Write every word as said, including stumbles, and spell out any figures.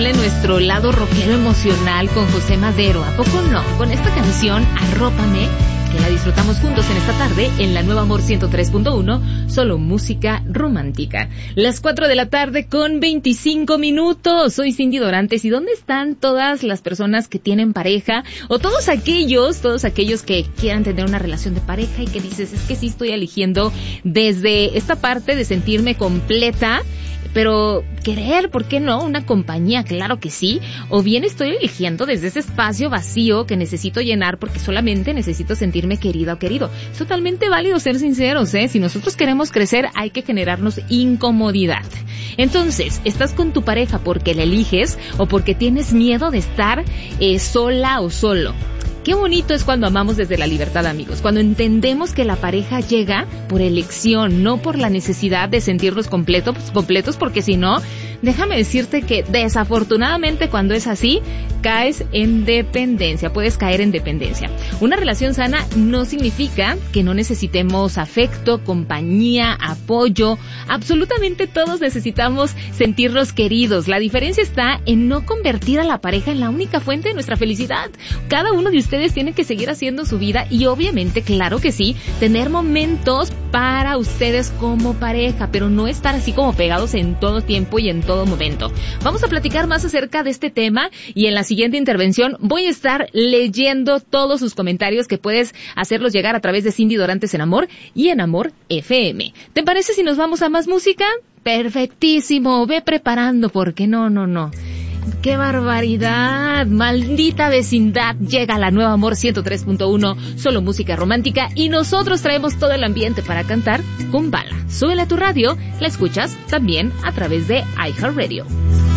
sale nuestro lado rockero emocional con José Madero. ¿A poco no? Con esta canción, Arrópame, que la disfrutamos juntos en esta tarde en la Nueva Amor ciento tres punto uno, solo música romántica. Las cuatro de la tarde con veinticinco minutos. Soy Cindy Dorantes. ¿Y dónde están todas las personas que tienen pareja? O todos aquellos, todos aquellos que quieran tener una relación de pareja y que dices, es que sí estoy eligiendo desde esta parte de sentirme completa, pero querer, ¿por qué no? Una compañía, claro que sí. O bien estoy eligiendo desde ese espacio vacío que necesito llenar porque solamente necesito sentirme querida o querido. Es totalmente válido ser sinceros, ¿eh? Si nosotros queremos crecer, hay que generarnos incomodidad. Entonces, ¿estás con tu pareja porque la eliges o porque tienes miedo de estar eh, sola o solo? Qué bonito es cuando amamos desde la libertad, amigos, cuando entendemos que la pareja llega por elección, no por la necesidad de sentirnos completos, completos, porque si no, déjame decirte que desafortunadamente cuando es así, caes en dependencia, puedes caer en dependencia. Una relación sana no significa que no necesitemos afecto, compañía, apoyo. Absolutamente todos necesitamos sentirnos queridos. La diferencia está en no convertir a la pareja en la única fuente de nuestra felicidad. Cada uno de ustedes tiene que seguir haciendo su vida y obviamente, claro que sí, tener momentos para ustedes como pareja, pero no estar así como pegados en todo tiempo y en todo momento. Vamos a platicar más acerca de este tema y en la siguiente intervención voy a estar leyendo todos sus comentarios que puedes hacerlos llegar a través de Cindy Dorantes en Amor y en Amor F M. ¿Te parece si nos vamos a más música? Perfectísimo, ve preparando porque no, no, no. ¡Qué barbaridad! Maldita vecindad. Llega a la Nueva Amor ciento tres punto uno, solo música romántica, y nosotros traemos todo el ambiente para cantar con bala. Súbele a tu radio, la escuchas también a través de iHeartRadio.